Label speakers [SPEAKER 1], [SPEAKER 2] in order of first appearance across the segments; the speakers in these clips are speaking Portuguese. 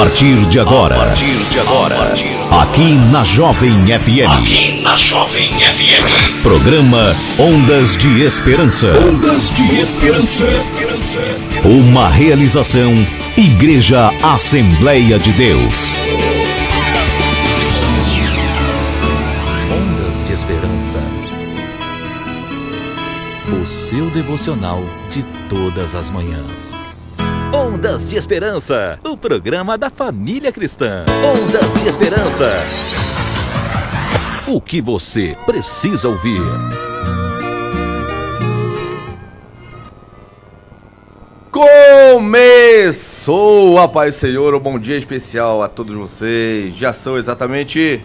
[SPEAKER 1] partir de agora, aqui na Jovem FM. Programa Ondas de Esperança. Uma realização Igreja Assembleia de Deus.
[SPEAKER 2] Ondas de Esperança. O seu devocional de todas as manhãs. Ondas de Esperança, o programa da família cristã. Ondas de Esperança. O que você precisa ouvir.
[SPEAKER 3] Começou a paz do Senhor, um bom dia especial a todos vocês. Já são exatamente...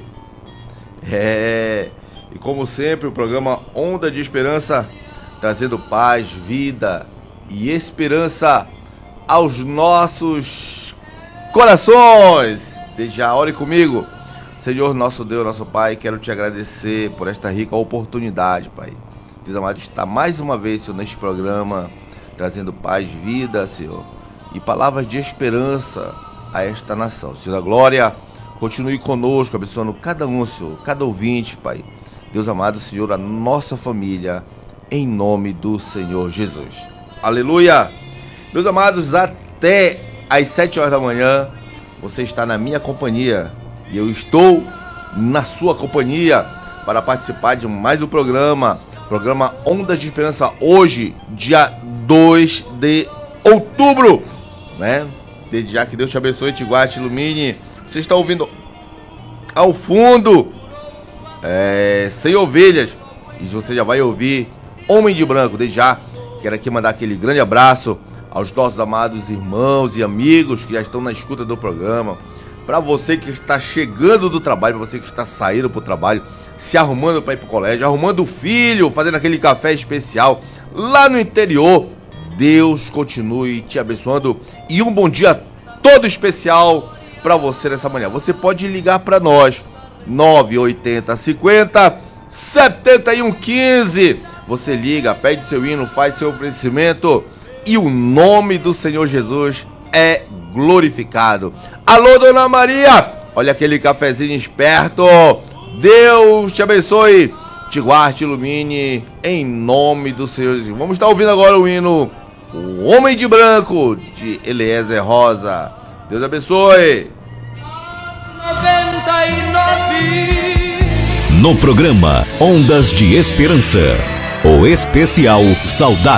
[SPEAKER 3] E como sempre, o programa Onda de Esperança, trazendo paz, vida e esperança aos nossos corações. Desde já, ore comigo. Senhor, nosso Deus, nosso Pai, quero te agradecer por esta rica oportunidade, Pai. Deus amado, está mais uma vez, Senhor, neste programa, trazendo paz, vida, Senhor, e palavras de esperança a esta nação. Senhor da glória, continue conosco, abençoando cada um, Senhor, cada ouvinte, Pai. Deus amado, Senhor, a nossa família, em nome do Senhor Jesus. Aleluia! Meus amados, até às 7 horas da manhã, você está na minha companhia e eu estou na sua companhia para participar de mais um programa Ondas de Esperança, hoje, dia 2 de outubro, né? Desde já, que Deus te abençoe, te guarde, te ilumine. Você está ouvindo ao fundo Sem Ovelhas, e você já vai ouvir Homem de Branco. Desde já, quero aqui mandar aquele grande abraço aos nossos amados irmãos e amigos que já estão na escuta do programa. Para você que está chegando do trabalho, para você que está saindo para o trabalho, se arrumando para ir para o colégio, arrumando o filho, fazendo aquele café especial lá no interior, Deus continue te abençoando e um bom dia todo especial para você nessa manhã. Você pode ligar para nós, 980 50 71 15. Você liga, pede seu hino, faz seu oferecimento e o nome do Senhor Jesus é glorificado. Alô, Dona Maria, olha aquele cafezinho esperto. Deus te abençoe, te guarde, te ilumine, em nome do Senhor Jesus. Vamos estar ouvindo agora o hino O Homem de Branco, de Eliezer Rosa. Deus abençoe.
[SPEAKER 1] 99. No programa Ondas de Esperança, o especial Saudade.